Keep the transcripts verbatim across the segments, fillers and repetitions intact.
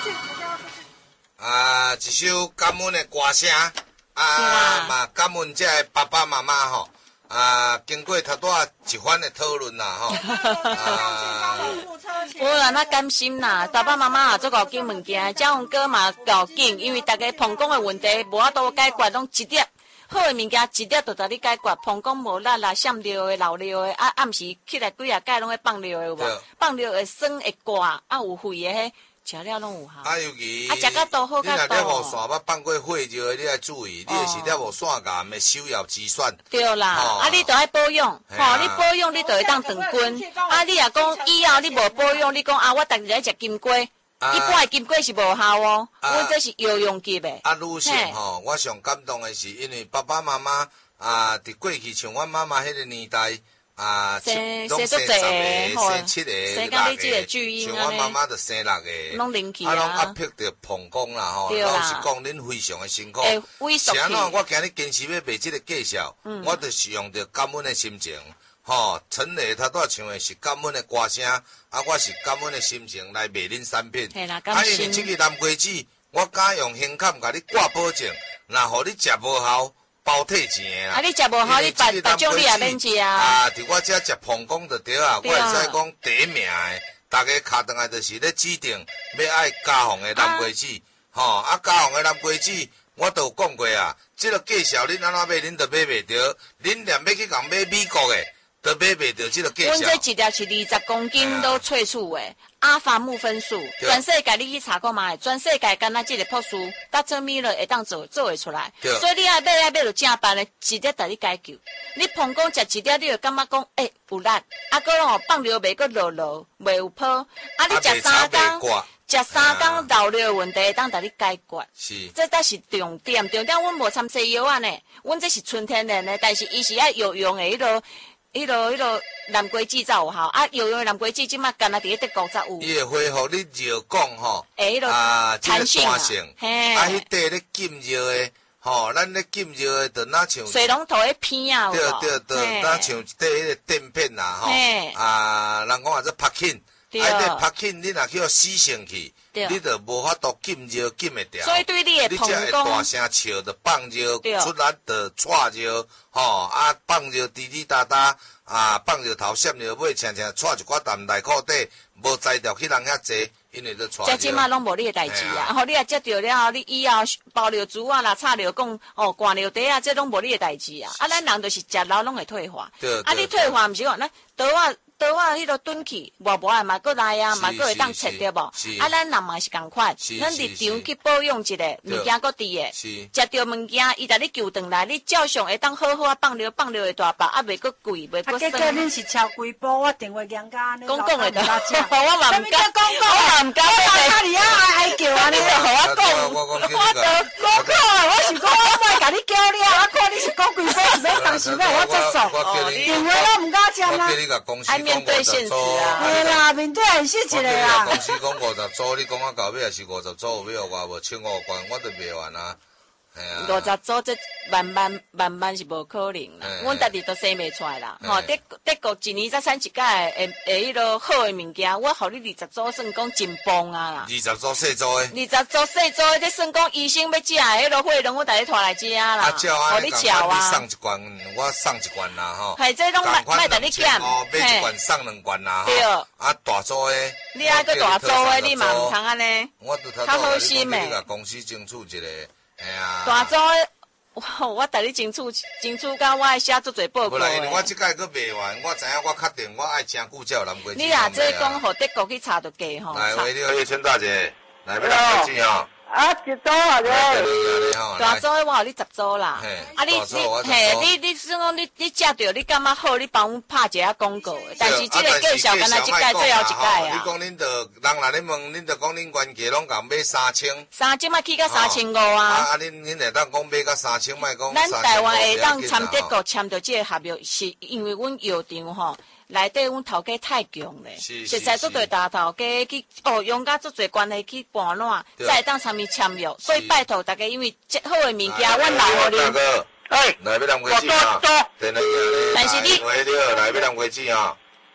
去，我叫他出去。 啊，一首感恩的歌声，啊嘛感恩这个爸爸妈妈吼，啊经过头拄仔一番的讨论啦吼，啊， 我让他甘心啦，爸爸妈妈也做搞紧物件，这样哥嘛搞紧，因为大家膀胱的问题无法度解决，拢一粒好的物件一粒就甲你解决，膀胱无力啦、闪尿的、流尿的，啊暗时起来几啊摆拢会放尿的有无？放尿会酸会挂，啊有血的迄。食了拢有效。 啊，尤其啊，食较多好较多。 你若了无线捌放过火热，你要注意，你就是了无线癌的首要之选。 对啦，啊，你著爱保养，吼，你保养你著会当长筋。啊，你若讲以后你无保养，你讲啊，我逐日来食金龟，一般的金龟是无效哦，阮这是药用级的。 啊，女性吼，我上感动的是，因为爸爸妈妈啊，伫过去像阮妈妈迄个年代。啊， 生生十个、生七个、六个，像我妈妈就生六个， 拢灵气啊，拢压迫着膀胱啦吼。老实讲，恁非常的辛苦。是安怎？我今日坚持要卖这个介绍，嗯、我就是用着感恩的心情，吼。陈磊他拄唱的是感恩的歌声，啊，我是感恩的心情来卖恁产品。 系啦， 啊，因为这个南瓜子，我敢用现砍甲你挂保证，若互你食无效。包退钱的啦！ 啊，你食无好，你别别种你也免食啊！ 啊，伫我遮食膀胱就对啊，我会使讲第一名的，大家卡顿来就是咧指定要爱嘉宏的南瓜子，吼啊嘉宏的南瓜子，我都有讲过啊，即个介绍恁安怎买，恁就买袂着，恁连要去共买美国的，都买袂着即个介绍。 阮这一粒是二十公斤都萃取的。阿法木酚素，全世界你去查看嘛，全世界敢若即个朴素，达车米了会当做做会出来。所以你爱买爱买就正办的，一粒带你解救。你膀胱食一粒，你就感觉讲，诶、欸、有力，啊，搁吼放尿袂搁落落，袂有泡。啊，你食三工，食三工流尿问题，当带你解决。 是， 这才是重点。重点，阮无掺西药啊呢，阮这是纯天然的，但是伊是爱有用的迄落。迄落、迄落南瓜子才有效，啊，有用的南瓜子即马干那伫德国才有。 伊会恢复你热讲吼， 诶，迄落弹性啊， 嘿， 啊，迄块咧浸热的，吼，咱咧浸热的，就哪像水龙头迄片啊， 对对对，哪像一块迄个垫片啦，吼，啊，人讲话做拍紧，啊，迄个拍紧，你若去互死性去，你就无法度浸热浸会掉。 所以对你的膀胱，你才会大声笑，就放热，出力就踹热，吼，啊，放热滴滴答答。啊，放热头，闪热尾，常常带一寡淡内裤底，无栽掉去人遐坐，因为都带热。这即马拢无你的代志啊！吼，你若接着了后，你以后包尿珠啊啦、插尿管、哦、灌尿袋啊，这拢无你的代志啊！啊，咱人就是食老拢会退化。对。啊，你退化毋是讲咱倒啊倒啊，迄个蹲去，无无啊嘛，过来啊，嘛过会当切对无？啊，咱人嘛是共款，咱日常去保养一下，物件搁伫的，食着物件，伊甲你救转来，你照常会当好好啊放尿放尿的大包，啊，袂搁贵，袂搁。 结果恁是超规波，我电话人家安尼。 讲讲的， 我嘛唔敢讲讲，我嘛唔敢。我卡里啊爱叫啊，你就互我讲。 我讲， 我我讲啊，我是讲我莫甲你叫了，啊看你是讲规波是要当时要我接受。电话我唔敢接啦。 爱面对现实啊。 对啦，面对现实一个啦。 公司讲五十组，你讲啊到尾也是五十组，有要我无千五万，我都卖完啊。 五十组这万万万万是无可能啦，阮家己都生袂出来啦。吼，德德国一年才产一届诶诶，迄落好诶物件，我互你二十组算讲真棒啊啦。 二十组细组诶。 二十组细组诶，这算讲医生要食诶，迄落血量我带你拖来食啦。 啊，照啊， 你瞧啊。 你送一罐，我送一罐啦吼。 系这拢卖卖带你减。 哦，买一罐送两罐啦。 对。 啊，大组诶。 你爱个大组诶，你嘛唔通安尼。 我都头较好心诶。 你甲公司争取一个，哎呀。 大组诶。我我带你争取争取到我爱写足侪报告诶。因为我即届佫卖完，我知影我确定我爱真久才有南瓜子。 你若这讲，互德国去查就计吼。 来，喂，你好，叶春大姐，来要南瓜子吼。 啊，一组啊，对。 大组我互你十组啦。啊，你你嘿，你你算讲你你食着，你感觉好，你帮阮拍一下广告。但是这个介绍敢若一届最后一届啊。 你讲恁着人若咧问，恁着讲恁原价拢共买三千。 三千嘛起到三千五啊。 啊，恁恁会当讲买到三千，莫讲。 咱台湾会当参德国签到这个合约，是因为阮药厂吼。内底阮头家太强咧，实在做对大头家去哦，用甲做侪关系去盘烂，才会当参与签约。所以拜托大家，因为这好的物件，阮留互恁。 哎，来要南瓜子啊！ 但是你， 喂，你好，来要南瓜子啊！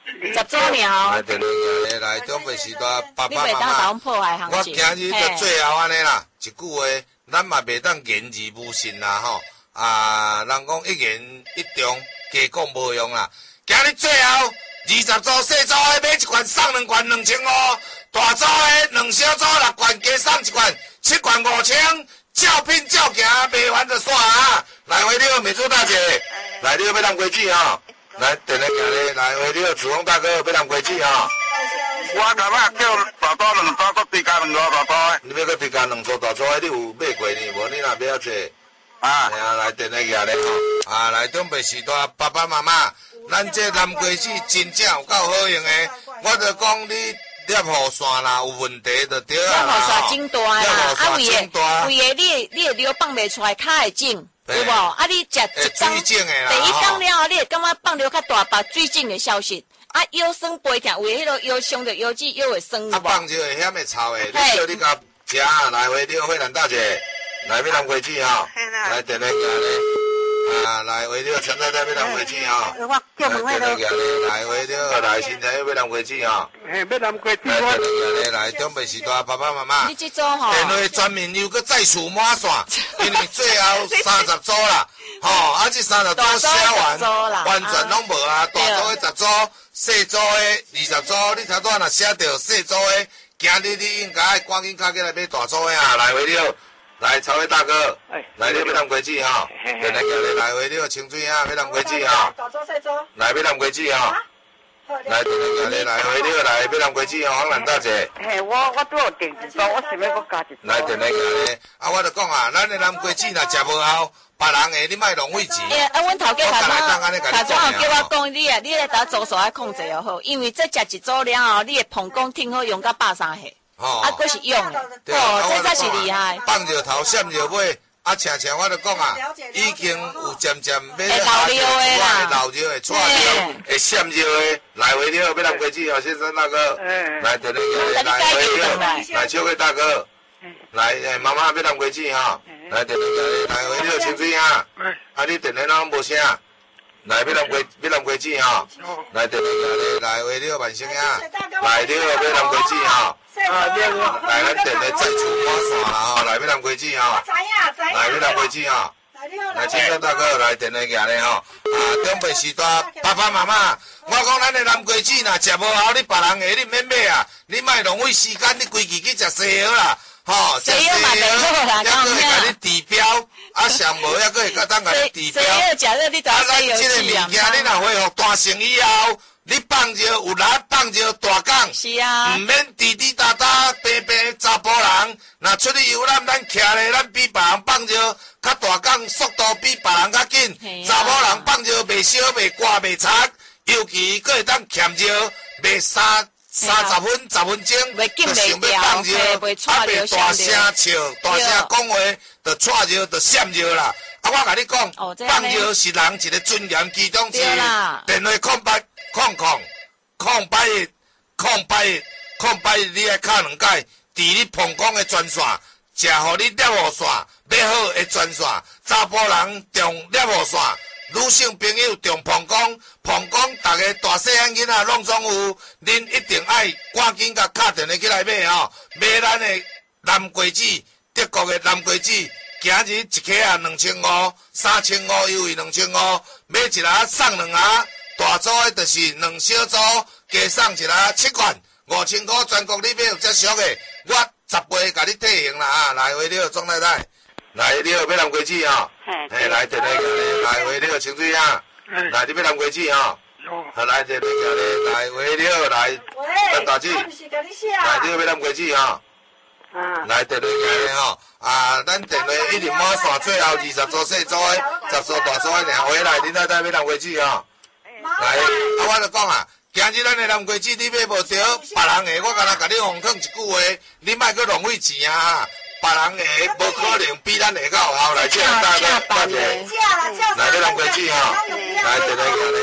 十组鸟。 来，电话来来，中北时代爸爸妈妈，我今日就最后安尼啦，一句话，咱嘛袂当言而无信啦吼。啊，人讲一言一中，加讲无用啦。今日最后二十组细组的买一罐送两罐两千五，大组的两小组六罐加送一罐七罐五千，照拼照行，卖完就煞啊！来回了，美珠大姐，来了要当规矩吼。来，电话行咧，来回了，子峰大哥要当规矩吼。 我感觉叫大组两组，搁追加两组大组的。 你要搁追加两组大组的，你有买过呢？无你若买啊济。啊，来电话行咧吼。啊，来中北时代爸爸妈妈，咱这南瓜子真正有够好用的。我就讲你摄雨线啦有问题就对啊。 摄雨线真大啦，啊为个为个你你个尿放袂出来，骹会肿。有无？啊，你食一缸，第一缸了后，你会感觉放尿较大把水肿会消失。啊，腰酸背痛，为迄个腰伤着腰肌腰会酸。 啊，放尿会遐个臭的，你叫你甲食啊，来回了惠兰大姐，来要当规矩吼，来电话行咧。啊，来回了陈太太要当规矩吼， 我叫问迄个，来回了来新仔要当规矩吼， 嘿，要当规矩。 来电话行咧，来中北时代爸爸妈妈， 你这组吼， 电话专门又搁再数满线，因为最后三十组啦，吼，啊这三十组写完，完全拢无啊，大组的十组，细组的二十组，你头拄仔若写着细组的，今日你应该赶紧卡起来买大组的啊，来回了。来，曹伟大哥，来你要当规矩哈，电话叫你来回了清水啊，要当规矩哈，来要当规矩哈，来电话叫你来回了来要当规矩哈，黄兰大姐。 嘿，我我拄有订一组，我想要搁加一组。 来电话叫你，啊，我就讲啊，咱的南规矩若食无效，别人的你莫浪费钱。 诶，啊，阮头家头先头先有叫我讲，你啊，你来打左手爱控制就好，因为这食一组了后，你的膀胱挺好用到百三岁。哦，啊，佫是用的，哦，这才是厉害。 放着头，闪着尾，啊，常常我就讲啊，已经有渐渐要会老尿的啦， 老尿的、串尿、会闪尿的，来回了，要当规矩哦，先生大哥，来电话来来回了，来小伟大哥，来诶，妈妈要当规矩哈，来电话来回了，清水啊，啊，你电话拢无声。来，要当规，要当规矩吼。来，电话来，来回了万生啊，来了要当规矩吼。啊，来，咱电话再出满线啦吼，来要当规矩吼。来要当规矩吼。来，青山大哥来电话行咧吼。啊，中北时代爸爸妈妈，我讲咱的南规矩若食无好，你别人的你免买啊，你莫浪费时间，你规矩去食西药啦。吼，食西药，还佫会甲你治标。啊，上无还佫会甲咱甲你治标。啊，咱这个物件，你若恢复大成以后，你放着有力，放着大港， 是啊， 唔免滴滴答答，白白查甫人，若出去游览，咱徛咧，咱比别人放着较大港，速度比别人较紧。查某人放着袂烧、袂刮、袂擦，尤其佫会当欠着袂三。三十分、十分钟，就想要放尿，啊，袂大声笑、大声讲话，就喘尿、就闪尿啦。啊，我甲你讲，放尿是人一个尊严其中之一。电话空八空空空八一空八一空八一，你爱敲两解，伫你膀胱的专线，食互你摄雨线，买好的专线，查甫人中摄雨线。女性朋友中膀胱，膀胱大家大细汉囡仔拢总有，恁一定爱赶紧甲敲电话起来买吼，买咱的南瓜子，德国的南瓜子，今日一克啊两千五，三千五优惠两千五，买一盒送两盒，大组的就是两小组，加送一盒七罐，五千块全国你买有遮俗的，我十倍甲你退行啦啊！来回了庄太太。来，你要买南瓜子吼，嘿，来电话叫你，来回了清水啊，来你要南瓜子吼，好来电话叫你，来回了来，陈大姐，来你要买南瓜子吼，来电话叫你吼，啊，咱电话一直满线，最后二十组细组的，十组大组的，两回来，恁太太买南瓜子吼，来，啊，我就讲啊，今日咱的南瓜子你买无着，别人的我敢若甲你奉劝一句话，你莫去浪费钱啊。别人的无可能比咱的较有效来，这大哥大姐，来你南瓜子吼，来电话叫你吼。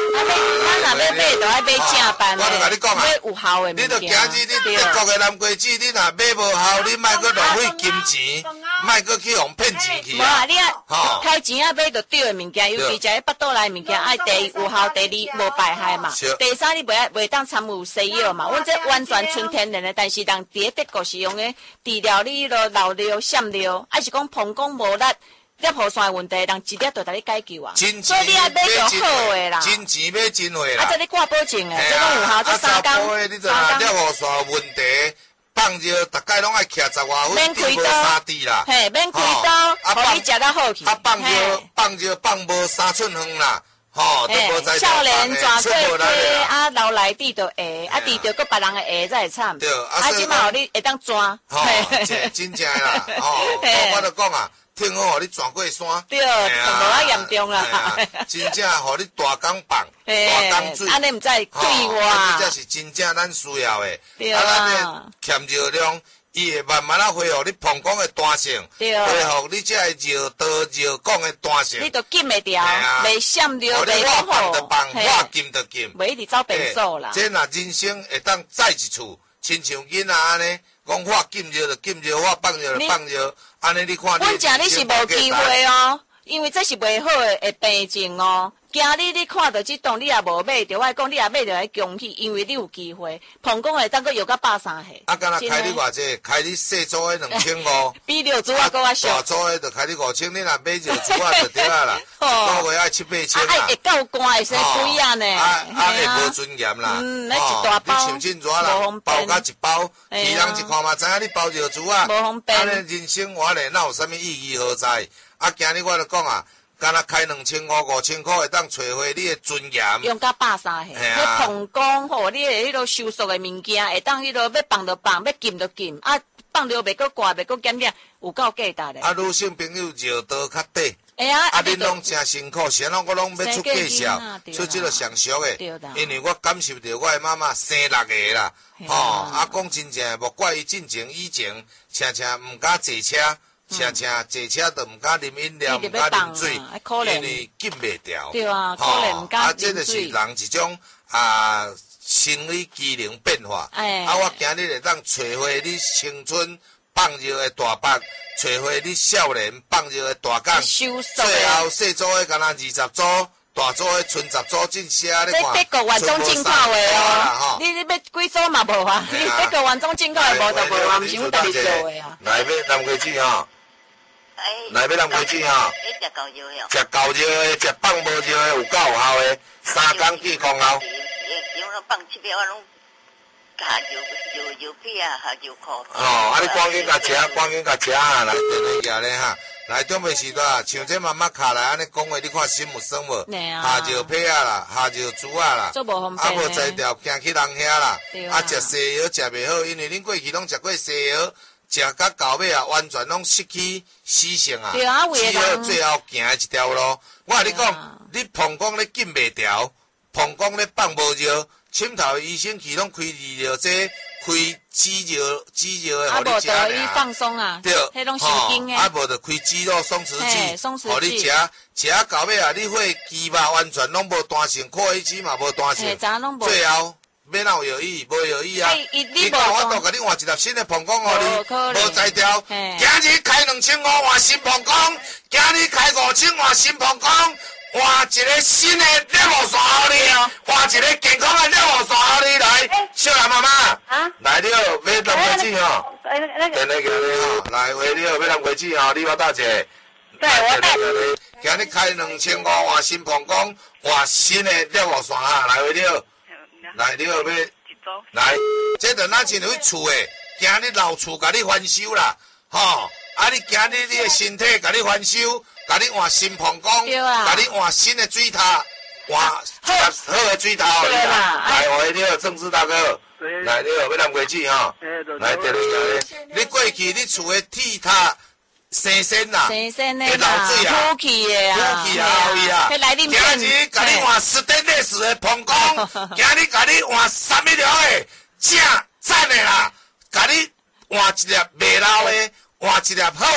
咱若要买，就爱买正版的， 我就甲你讲啊， 买有效的物件。 你着今日你德国的南瓜子，你若买无效，你莫阁浪费金钱，莫阁去互骗钱去无啊， 啊。 你啊，开钱啊买着对的物件，尤其食北倒来的物件，爱第一有效，第二无败害嘛。第三你袂爱袂当掺有西药嘛。阮这完全纯天然的，但是人伫德国是用的治疗你咯老尿、闪尿，还是讲膀胱无力。粒雨伞的问题，人一粒就甲你解救啊！所以你爱买着好的啦， 真钱买真货啦。 啊，这你挂保证的，这拢有效，这三工。 啊，你就拿粒雨伞问题，放着，逐摆拢爱徛十外分， 免开刀， 三 D 啦， 嘿，免开刀，互你食得好去。 啊，放着放着放无三寸远啦，吼，都无在少年转过去，啊，留内底就会，啊，治着搁别人的下才会惨。 对， 啊，即马互你会当抓。 吼，真真正啦，吼，我就讲啊。听好，互你转过山， 对，就无遐严重啦。 真正互你大工放，大工水， 安尼毋知对我， 啊，这才是真正咱需要的。 对啊，咱的欠热量，伊会慢慢啊恢复你膀胱的弹性，恢复你这热道、热管的弹性。 你都禁袂掉，袂闪尿，袂讲好， 我禁就禁， 袂一直走变数啦。 这若人生会当再一次，亲像囡仔安尼，讲我禁热就禁热，我放热就放热。安尼你看， 阮食你是无机会哦，因为这是袂好的会病症哦。今日你看到这档，你也无买着，我讲你也买着来恭喜，因为你有机会。膀胱会当阁药到百三岁。 啊，敢若开你偌济？开你细组的两千五， 比六组啊搁较俗。 大组的就开你五千，你若买就组啊就对啊啦。一个月爱七八千啦。 啊，会够寒会生贵啊呢。 啊啊，会无尊严啦。 嗯，那一大包。 你像真热啦，包甲一包，其人一看嘛知影你包热组啊。 无方便。 安尼人生活咧，哪有啥物意义何在？啊，今日我就讲啊。敢若开两千五、五千块，会当找回你的尊严。 用到百三岁，你膀胱吼，你的迄落收缩的物件，会当迄落要放就放，要禁就禁，啊，放了袂阁挂，袂阁减点，有够价值的。 啊，女性朋友热刀较短。 哎呀， 啊，恁拢真辛苦，现在我拢要出介绍，出即个上俗的，因为我感受到我的妈妈生六个啦，吼，啊，讲真正，莫怪伊进前以前，常常毋敢坐车。常常坐车都毋敢啉饮料，毋敢啉水，因为禁袂掉。 对啊，可能毋敢啉水。 啊，这就是人一种啊生理机能变化。哎，啊，我今日会当找回你青春放热的大腹，找回你少年放热的大港。最后细组的敢若二十组，大组的剩十组进写咧看。 这德国原装进口的哦，你你要几组嘛无啊？你德国原装进口的无就无啊，毋是阮家己做的啊。 来买南瓜子吼。来要南瓜子吼， 食够热的， 食够热的，食放无热的，有够有效的，三工见功效。 因为放七八我拢下油油油皮啊，下油裤。 哦，啊你赶紧甲食，赶紧甲食啊！来，电话举咧哈，来准备时段，像这妈妈卡来安尼讲话，你看心有酸无？下油皮啊啦，下油猪啊啦，啊无才调行去人遐啦，啊食西药食袂好，因为恁过去拢食过西药。食到到尾啊，完全拢失去死性啊！只好最后行的一条路。我甲你讲，你膀胱咧禁袂调，膀胱咧放无热，深头医生去拢开治疗这开止热止热的，互你食尔。啊，无得放松啊， 对， 迄拢神经的。 啊，无得开肌肉松弛剂，互你食食到尾啊，你会肌肉完全拢无弹性，扩一肌嘛无弹性，最后。要哪有药医？无药医啊！你讲我都甲你换一粒新的膀胱互你，无才调。今日开两千五换新膀胱，今日开五千换新膀胱，换一个新的热敷伞互你，换一个健康的热敷伞互你来。小兰妈妈，来了，买南瓜子吼，电话叫你吼，来话了，买南瓜子吼，你我大姐。 对，我带。 今日开两千五换新膀胱，换新的热敷伞啊，来话了。来，你要买，来，这阵咱亲像去厝诶，今日老厝甲你翻修啦，吼，啊，你今日你诶身体甲你翻修，甲你换新膀胱，甲你换新诶水塔，换好诶水塔，来，我你好，郑志大哥，来，你好，要南瓜子吼，来，第二个，你过去你厝诶铁塔。生鲜啦， 生鲜的啦， 呼气的啊， 呼气啊，有伊啊。今日甲你换斯丹利斯的膀胱，今日甲你换三米条的正赞的啦，甲你换一粒袂老的，换一粒好的，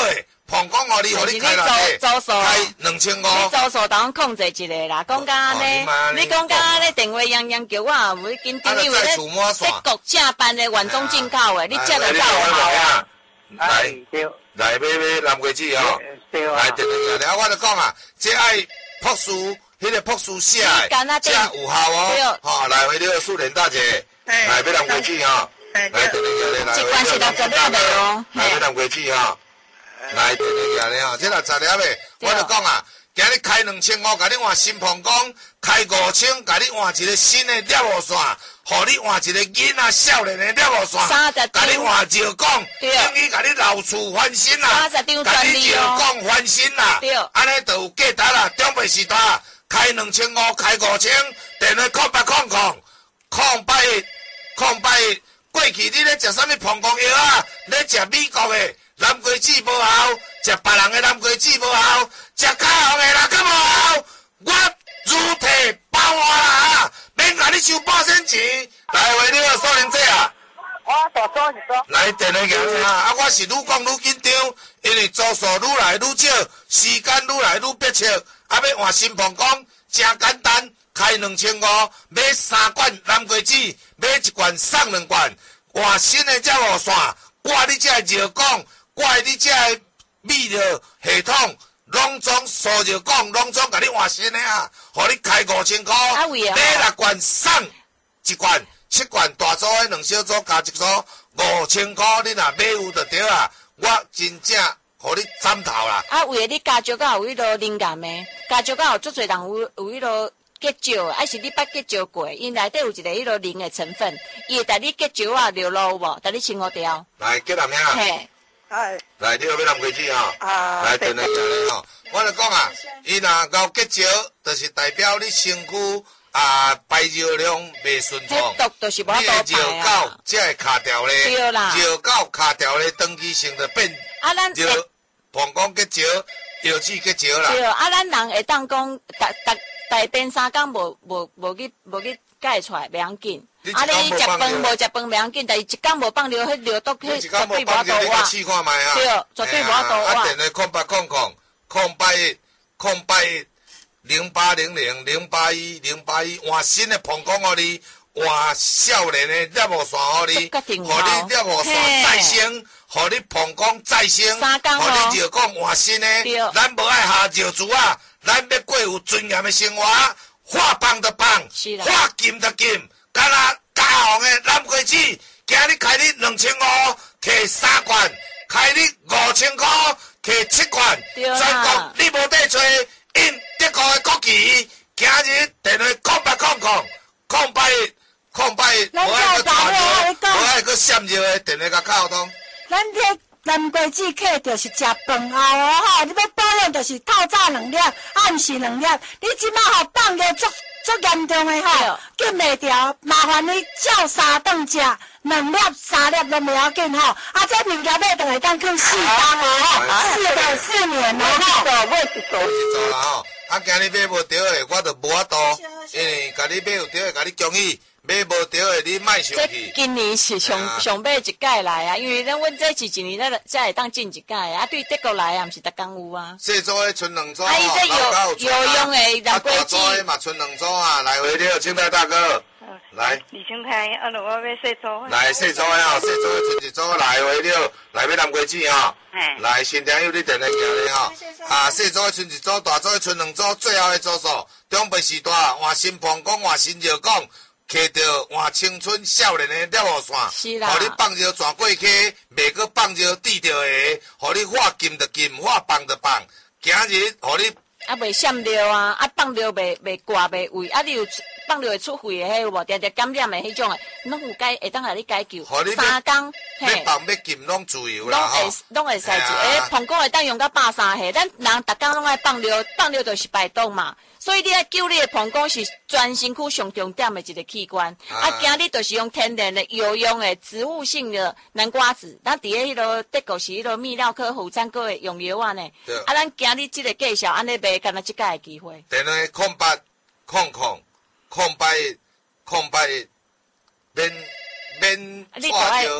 膀胱互你，互你开偌济，开两千五。 你周数当控制一个啦，讲甲安尼，你讲甲安尼电话洋洋叫我也袂紧张，因为咧咧国正办的万中进口的，你接着走啊。 来，来买买南瓜子吼，来电话了，我就讲啊，这爱朴素，迄个朴素写的，这有效哦。吼，来回了苏联大姐，来买南瓜子吼，来电话了，来。 这关系到十粒的哦。 来买南瓜子吼。来，电话了吼，这若十粒的，我就讲啊，今日开两千五，甲你换新膀胱，开五千，甲你换一个新的尿路线，互你换一个囡仔少年的尿路线，甲你换尿管，等于甲你老厝翻新啦，甲你尿管翻新啦，安尼就有价值啦。中北时代开两千五，开五千，电话空八空空，空八一，空八一。过去你咧食啥物膀胱药啊？咧食美国的。南瓜子无效，食别人的南瓜子无效，食卡红的啦，敢无效？我如体包我啦，免甲你收保险钱。来，为你个少年仔啊！ 我大做是做。 来电话行啊！啊，我是愈讲愈紧张，因为组数愈来愈少，时间愈来愈迫切。啊，要换新膀胱，真简单，开两千五，买三罐南瓜子，买一罐送两罐，换新的这路线，挂你这尿管。怪你这泌尿系统，拢总输尿管，拢总甲你换新的啊！互你开五千块，买六罐送一罐，七罐大组的两小组加一组，五千块你若买有就对啊！我真正互你斩头啦！ 啊，为了你加石甲有迄落灵感的，加石甲有足侪人有有迄落结石，还是你捌结石过？因内底有一个迄落磷的成分，伊会带你结石啊流露有无？带你清好掉。 来，叫男名啊！ 嘿。 来，你要买南瓜子吼，来电话行咧吼。我就讲啊，伊若搞结石，就是代表你身躯啊排尿量袂顺畅，你的尿道才会卡掉咧，尿道卡掉咧，长期性的变尿膀胱结石、腰子结石啦。 对，啊，咱人会当讲，大大大便三工无无无去无去解出来，袂要紧。啊！你食饭无食饭袂要紧，但是一工无放尿，迄尿毒迄绝对无法度挖。对，绝对无法度挖。 啊！电话空八空空空八一空八一零八零零零八一零八一换新的膀胱互你，换少年的尿路线互你，互你尿路线再生，互你膀胱再生，互你尿管换新的。咱无爱下尿珠啊，咱要过有尊严的生活，化棒的棒，化金的金。敢若加红的南瓜子，今日开你两千五，摕三罐；开你五千块，摕七罐。全国你无得找，印德国的国旗。今日电话空八空空空八一空八一，无爱去传热，无爱去闪热的电话甲敲通。 咱这南瓜子客就是食饭后哦吼，你要保养就是透早两粒，暗时两粒。你即马吼放尿足。足严重的吼，禁袂掉，麻烦你照三顿食，两粒、三粒都袂要紧吼。啊，这物件买倒会当去四当哦，四个四年了吼。 我是做， 我是做啦吼。啊，今日买无对的，我就无法度，因为甲你买有对的，甲你建议。买无对的，你卖上去。 这今年是上上买一届来啊，因为咱阮这是一年才才会当进一届啊。对德国来啊，毋是逐工有啊。 细组的存两组， 啊，伊这有有用的南瓜子。 大组的嘛存两组啊，来回了，清代大哥。来。 李清泰，啊，我要细组。 来细组的吼，细组的存一组，来回了，来买南瓜子吼。来，新朋友你电话行咧吼。啊，细组的存一组，大组的存两组，最后的组数，中北时代换新膀胱，换新尿管。摕到换青春少年的尿路线，互你放尿转过去，袂阁放尿滴到下，互你化金就金，化放就放。今日互你啊袂闪尿啊，啊放尿袂袂挂袂胃，啊你有放尿会出血的迄有无？定定感染的迄种的，拢有解会当来你解救。三工要放要金拢自由啦吼。拢会拢会使做，诶，膀胱会当用到百三下，咱人逐工拢爱放尿，放尿就是排毒嘛。所以你爱救你的膀胱是全身躯上重点的一个器官，啊，今日就是用天然的有用的植物性的南瓜子，咱伫咧迄落德国是迄落泌尿科妇产科的用药啊呢，啊，咱今日即个介绍安尼卖，干那即个的机会。 电话空八空空空八一空八一，免免带着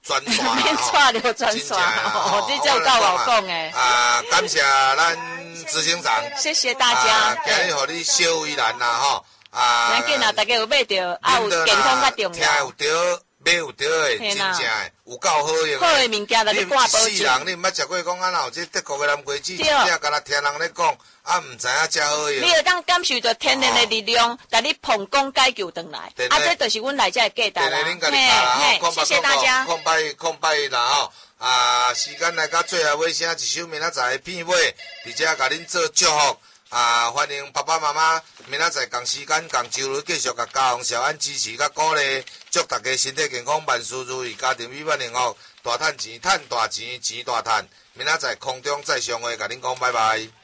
转传免带着转传哦，这就有够好讲诶。 啊，感谢咱执行长， 谢谢大家。 今日互你小为难啦吼，啊， 要紧啦，大家有买着，啊有健康较重要。 听有着，买有着诶，真正诶，有够好用。 好诶物件，来你挂保证。 世人你毋捌食过讲啊，若有这德国诶南瓜子，只敢若听人咧讲，啊毋知影遮好用。 你会当感受到天然诶力量，带你膨功解救回来。啊，这就是阮内在诶价值啦。嘿，嘿，谢谢大家。 空拜空拜啦吼。啊，时间来到最后尾声，一首明仔载的片尾，伫遮甲恁做祝福。啊，欢迎爸爸妈妈明仔载同时间同周日继续甲家红小安支持甲鼓励，祝大家身体健康，万事如意，家庭美满幸福，大赚钱，赚大钱，钱大赚。明仔载空中再相会，甲恁讲拜拜。